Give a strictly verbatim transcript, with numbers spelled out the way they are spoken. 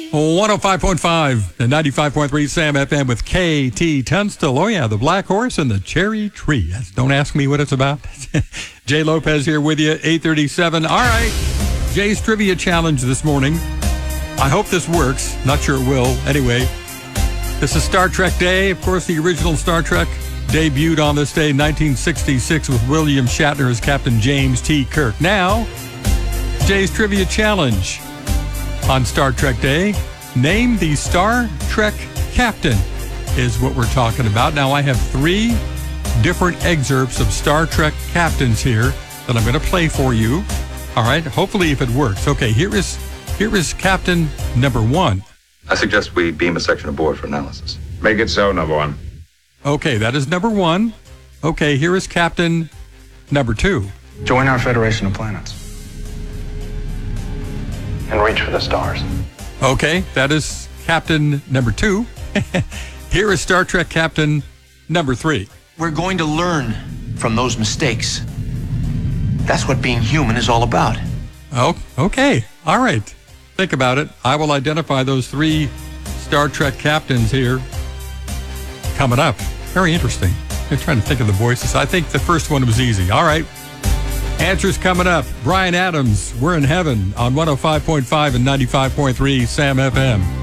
one oh five point five and ninety-five point three Sam F M with K T Tunstall. Oh, yeah, the Black Horse and the Cherry Tree. Don't ask me what it's about. Jay Lopez here with you, eight thirty-seven. All right, Jay's Trivia Challenge this morning. I hope this works. Not sure it will. Anyway, this is Star Trek Day. Of course, the original Star Trek debuted on this day, nineteen sixty-six, with William Shatner as Captain James T. Kirk. Now, Jay's Trivia Challenge. On Star Trek Day, name the Star Trek captain is what we're talking about. Now, I have three different excerpts of Star Trek captains here that I'm going to play for you. All right, hopefully if it works. Okay, here is here is Captain number one. I suggest we beam a section aboard for analysis. Make it so, number one. Okay, that is number one. Okay, here is Captain number two. Join our Federation of Planets and reach for the stars. Okay, that is Captain number two. Here is Star Trek Captain number three. We're going to learn from those mistakes. That's what being human is all about. Oh, okay. All right. Think about it. I will identify those three Star Trek captains here coming up. Very interesting. I'm trying to think of the voices. I think the first one was easy. All right. Answers coming up. Bryan Adams, We're in Heaven on one oh five point five and ninety-five point three Sam F M.